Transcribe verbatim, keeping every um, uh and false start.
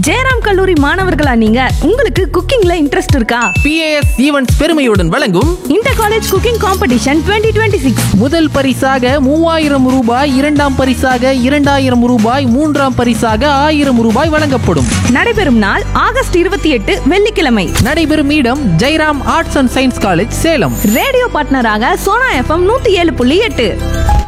ஜெயராம் கல்லூரி மாணவர்களா நீங்க? உங்களுக்கு குக்கிங்ல இன்ட்ரெஸ்ட் இருக்கா? பிஏஎஸ் ஈவென்ட்ஸ் பெருமையுடன் வழங்கும் inter college cooking competition twenty twenty six. முதல் பரிசாக மூவாயிரம் ரூபாய், இரண்டாம் பரிசாக இரண்டாயிரம் ரூபாய், மூன்றாம் பரிசாக ஆயிரம் ரூபாய் வழங்கப்படும். நடைபெறும் நாள் ஆகஸ்ட் இருபத்தி எட்டு வெள்ளிக்கிழமை. நடைபெறும் இடம் Jayaram arts and science college, Salem. Radio பார்ட்னராக சோனா எஃப்எம் நூத்தி ஏழு புள்ளி எட்டு.